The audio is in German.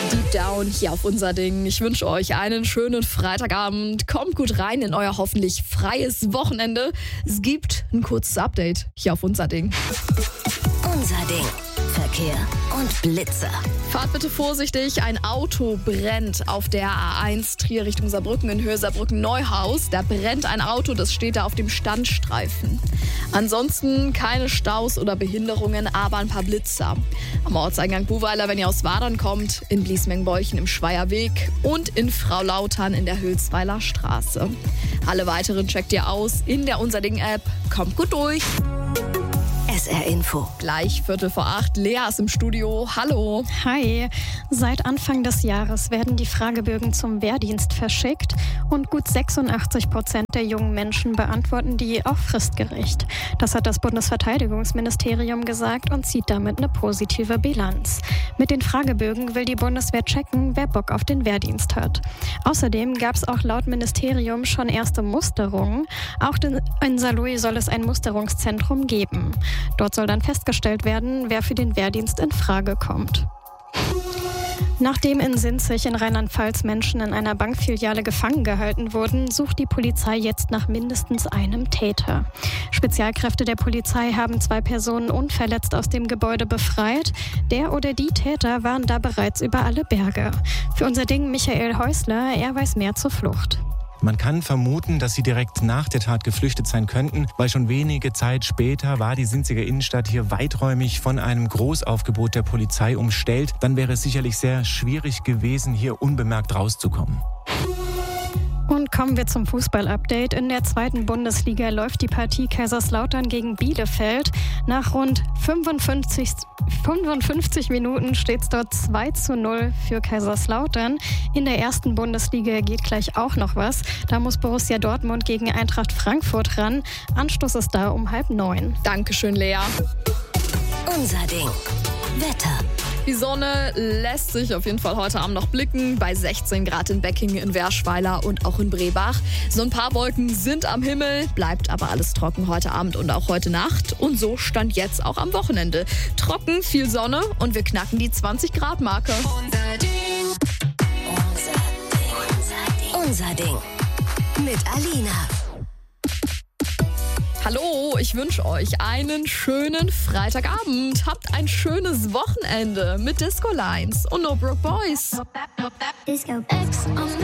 Deep Down hier auf unser Ding. Ich wünsche euch einen schönen Freitagabend. Kommt gut rein in euer hoffentlich freies Wochenende. Es gibt ein kurzes Update hier auf unser Ding. Unser Ding. Verkehr und Blitzer. Fahrt bitte vorsichtig. Ein Auto brennt auf der A1 Trier Richtung Saarbrücken in Höhe Saarbrücken-Neuhaus. Da brennt ein Auto, das steht da auf dem Standstreifen. Ansonsten keine Staus oder Behinderungen, aber ein paar Blitzer. Am Ortseingang Buhweiler, wenn ihr aus Wadern kommt, in Bliesmengbeuchen im Schweierweg und in Fraulautern in der Hülsweiler Straße. Alle weiteren checkt ihr aus in der Unser Ding-App. Kommt gut durch. SR Info. Gleich 7:45. Lea ist im Studio. Hallo. Hi. Seit Anfang des Jahres werden die Fragebögen zum Wehrdienst verschickt und gut 86% der jungen Menschen beantworten die auch fristgerecht. Das hat das Bundesverteidigungsministerium gesagt und zieht damit eine positive Bilanz. Mit den Fragebögen will die Bundeswehr checken, wer Bock auf den Wehrdienst hat. Außerdem gab es auch laut Ministerium schon erste Musterungen. Auch in Saarlouis soll es ein Musterungszentrum geben. Dort soll dann festgestellt werden, wer für den Wehrdienst in Frage kommt. Nachdem in Sinzig in Rheinland-Pfalz Menschen in einer Bankfiliale gefangen gehalten wurden, sucht die Polizei jetzt nach mindestens einem Täter. Spezialkräfte der Polizei haben 2 Personen unverletzt aus dem Gebäude befreit. Der oder die Täter waren da bereits über alle Berge. Für unser Ding Michael Häusler, er weiß mehr zur Flucht. Man kann vermuten, dass sie direkt nach der Tat geflüchtet sein könnten, weil schon wenige Zeit später war die Sinziger Innenstadt hier weiträumig von einem Großaufgebot der Polizei umstellt. Dann wäre es sicherlich sehr schwierig gewesen, hier unbemerkt rauszukommen. Und kommen wir zum Fußball-Update. In der 2. Bundesliga läuft die Partie Kaiserslautern gegen Bielefeld. Nach rund 55 Minuten steht es dort 2:0 für Kaiserslautern. In der 1. Bundesliga geht gleich auch noch was. Da muss Borussia Dortmund gegen Eintracht Frankfurt ran. Anstoß ist da um 8:30. Dankeschön, Lea. Unser Ding. Wetter. Die Sonne lässt sich auf jeden Fall heute Abend noch blicken. Bei 16 Grad in Becking, in Werschweiler und auch in Brebach. So ein paar Wolken sind am Himmel, bleibt aber alles trocken heute Abend und auch heute Nacht. Und so stand jetzt auch am Wochenende. Trocken, viel Sonne und wir knacken die 20-Grad-Marke. Unser Ding. Unser Ding. Mit Alina. Hallo, ich wünsche euch einen schönen Freitagabend. Habt ein schönes Wochenende mit Disco Lines und No Broke Boys. Disco X on